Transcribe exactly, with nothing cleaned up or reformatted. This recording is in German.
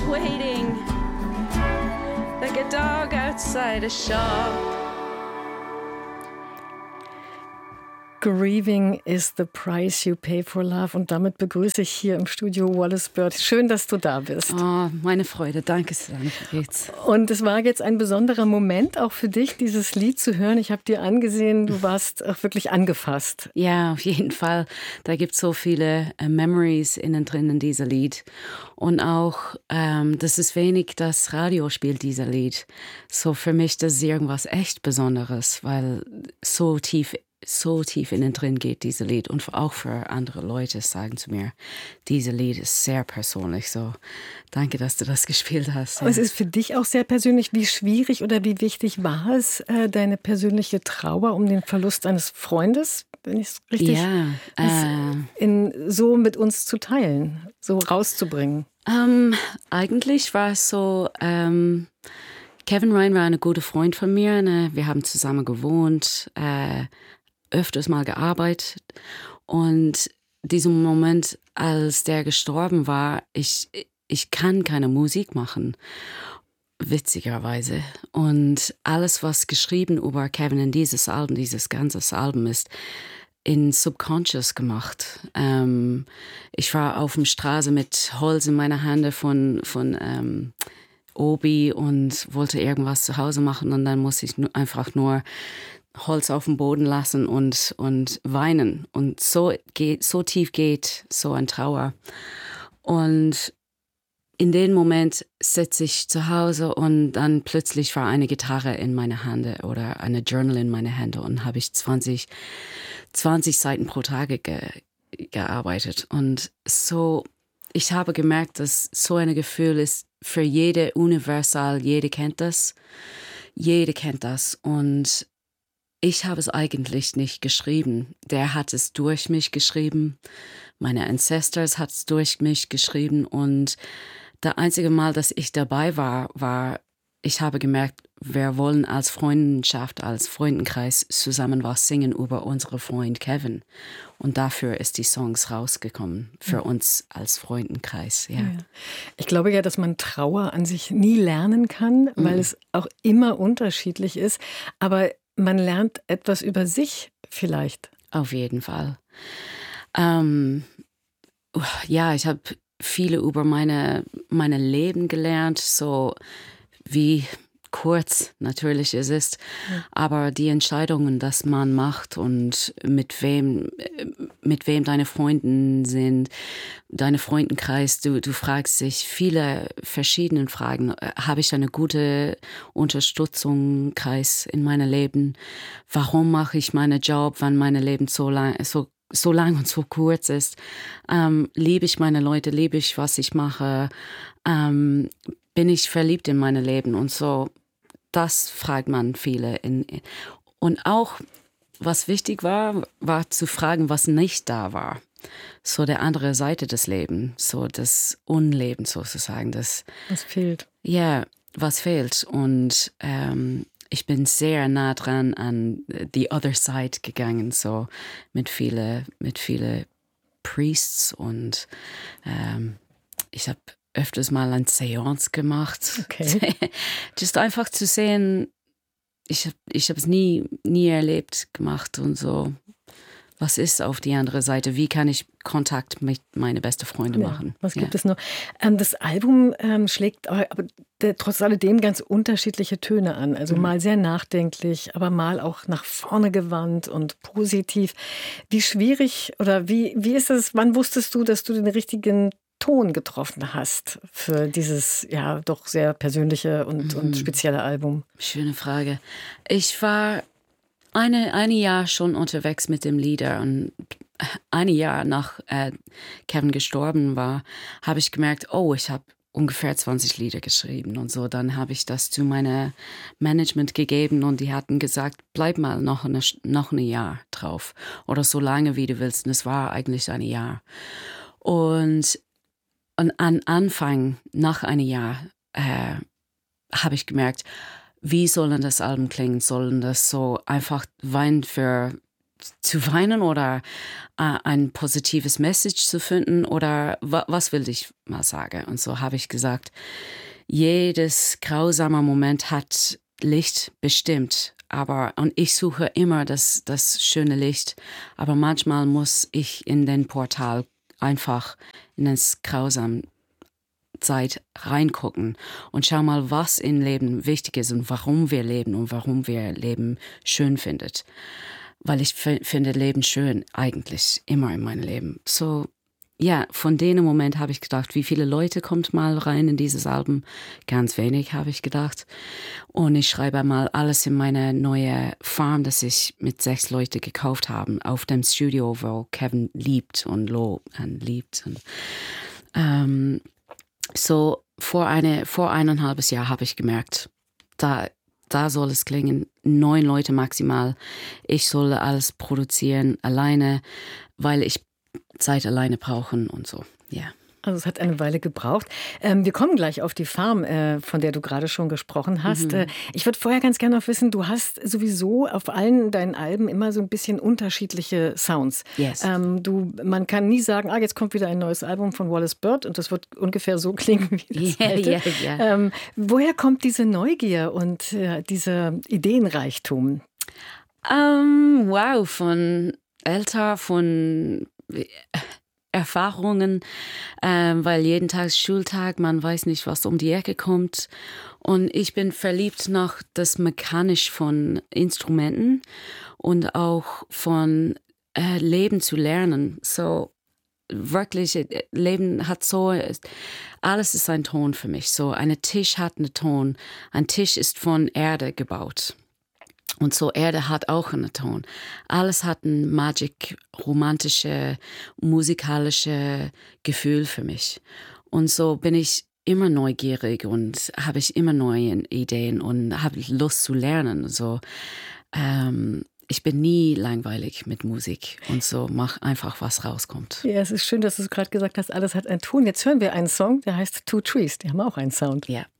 waiting like a dog outside a shop. Grieving is the price you pay for love. Und damit begrüße ich hier im Studio Wallis Bird. Schön, dass du da bist. Oh, meine Freude. Danke sehr. Jetzt. Und es war jetzt ein besonderer Moment auch für dich, dieses Lied zu hören. Ich habe dir angesehen, du warst auch wirklich angefasst. Ja, auf jeden Fall. Da gibt es so viele äh, Memories innen drin in diesem Lied. Und auch, ähm, das ist wenig, das Radio spielt, dieser Lied. So für mich, das ist irgendwas echt Besonderes, weil so tief so tief innen drin geht, dieses Lied. Und auch für andere Leute sagen zu mir, dieses Lied ist sehr persönlich. So, danke, dass du das gespielt hast. Ja. Es ist für dich auch sehr persönlich. Wie schwierig oder wie wichtig war es, deine persönliche Trauer um den Verlust eines Freundes, wenn ich es richtig ja, äh, in, so mit uns zu teilen, so rauszubringen? Ähm, eigentlich war es so, ähm, Kevin Ryan war ein guter Freund von mir. Ne? Wir haben zusammen gewohnt, äh, öfters mal gearbeitet, und diesen Moment, als der gestorben war, ich, ich kann keine Musik machen, witzigerweise. Und alles, was geschrieben über Kevin in dieses Album, dieses ganze Album ist in Subconscious gemacht. Ähm, ich war auf der Straße mit Holz in meiner Hand von, von ähm, Obi und wollte irgendwas zu Hause machen, und dann musste ich einfach nur Holz auf dem Boden lassen und, und weinen. Und so, geht, so tief geht so ein Trauer. Und in dem Moment sitze ich zu Hause, und dann plötzlich war eine Gitarre in meiner Hand oder eine Journal in meiner Hand, und habe ich zwanzig, zwanzig Seiten pro Tage ge, gearbeitet. Und so, ich habe gemerkt, dass so ein Gefühl ist für jede universal, jede kennt das. Jede kennt das. Und ich habe es eigentlich nicht geschrieben. Der hat es durch mich geschrieben. Meine Ancestors hat es durch mich geschrieben. Und das einzige Mal, dass ich dabei war, war, ich habe gemerkt, wir wollen als Freundschaft, als Freundenkreis zusammen was singen über unseren Freund Kevin. Und dafür ist die Songs rausgekommen, für uns als Freundenkreis. Ja. Ja. Ich glaube ja, dass man Trauer an sich nie lernen kann, weil mhm. es auch immer unterschiedlich ist. Aber man lernt etwas über sich vielleicht. Auf jeden Fall. Ähm, ja, ich habe viele über meine, meine Leben gelernt, so wie kurz natürlich es ist, ja. Aber die Entscheidungen, dass man macht und mit wem, mit wem deine Freunde sind, deine Freundenkreis, du, du fragst dich viele verschiedene Fragen. Habe ich eine gute Unterstützungskreis in meinem Leben? Warum mache ich meinen Job, wenn mein Leben so lang, so so lang und so kurz ist? Ähm, liebe ich meine Leute, liebe ich, was ich mache? Ähm, bin ich verliebt in mein Leben? Und so, das fragt man viele. In, in. Und auch, was wichtig war, war zu fragen, was nicht da war. So der andere Seite des Lebens, so das Unleben sozusagen. Das, was fehlt. Ja, was fehlt. Und ähm, ich bin sehr nah dran an the other side gegangen, so mit viele, mit viele Priests, und ähm, ich habe öfters mal eine Seance gemacht. Okay. Just einfach zu sehen, ich habe ich es nie, nie erlebt gemacht und so. Was ist auf die andere Seite? Wie kann ich Kontakt mit meinen besten Freunden ja, machen? Was gibt ja. es noch? Ähm, das Album ähm, schlägt aber, aber der, trotz alledem ganz unterschiedliche Töne an. Also mhm. mal sehr nachdenklich, aber mal auch nach vorne gewandt und positiv. Wie schwierig oder wie, wie ist das? Wann wusstest du, dass du den richtigen Ton getroffen hast für dieses ja doch sehr persönliche und, mhm. und spezielle Album? Schöne Frage. Ich war Eine, eine Jahr schon unterwegs mit dem Lieder, und ein Jahr nach äh, Kevin gestorben war, habe ich gemerkt, oh, ich habe ungefähr zwanzig Lieder geschrieben und so. Dann habe ich das zu meinem Management gegeben, und die hatten gesagt, bleib mal noch, eine, noch ein Jahr drauf oder so lange, wie du willst. Und es war eigentlich ein Jahr. Und, und am Anfang, nach einem Jahr, äh, habe ich gemerkt, wie soll das Album klingen? Sollen das so einfach Wein für zu weinen oder äh, ein positives Message zu finden oder wa- was will ich mal sagen? Und so habe ich gesagt, jedes grausame Moment hat Licht bestimmt, aber und ich suche immer das, das schöne Licht, aber manchmal muss ich in den Portal einfach in das grausame Zeit reingucken und schau mal, was im Leben wichtig ist und warum wir leben und warum wir Leben schön findet. Weil ich f- finde Leben schön eigentlich immer in meinem Leben. So, ja, von dem Moment habe ich gedacht, wie viele Leute kommt mal rein in dieses Album? Ganz wenig, habe ich gedacht. Und ich schreibe mal alles in meine neue Farm, das ich mit sechs Leuten gekauft habe, auf dem Studio, wo Kevin liebt und Lo und liebt. Und, ähm, so, vor, eine, vor eineinhalb Jahr habe ich gemerkt, da Da soll es klingen, neun Leute maximal. Ich soll alles produzieren alleine, weil ich Zeit alleine brauche und so, ja. Yeah. Also es hat eine Weile gebraucht. Ähm, wir kommen gleich auf die Farm, äh, von der du gerade schon gesprochen hast. Mhm. Äh, ich würde vorher ganz gerne noch wissen, du hast sowieso auf allen deinen Alben immer so ein bisschen unterschiedliche Sounds. Yes. Ähm, du, man kann nie sagen, ah, jetzt kommt wieder ein neues Album von Wallace Bird und das wird ungefähr so klingen wie das yeah, alte. yeah, yeah. Ähm, woher kommt diese Neugier und äh, dieser Ideenreichtum? Um, wow, von älter, von Erfahrungen, äh, weil jeden Tag ist Schultag, man weiß nicht, was um die Ecke kommt. Und ich bin verliebt nach das Mechanisch von Instrumenten und auch von äh, Leben zu lernen. So wirklich, Leben hat so, alles ist ein Ton für mich. So ein Tisch hat einen Ton. Ein Tisch ist von Erde gebaut. Und so Erde hat auch einen Ton. Alles hat ein magic, romantische, musikalische Gefühl für mich. Und so bin ich immer neugierig und habe ich immer neue Ideen und habe Lust zu lernen. So, ähm, ich bin nie langweilig mit Musik und so mach einfach, was rauskommt. Ja, es ist schön, dass du gerade gesagt hast, alles hat einen Ton. Jetzt hören wir einen Song, der heißt Two Trees. Die haben auch einen Sound. Ja.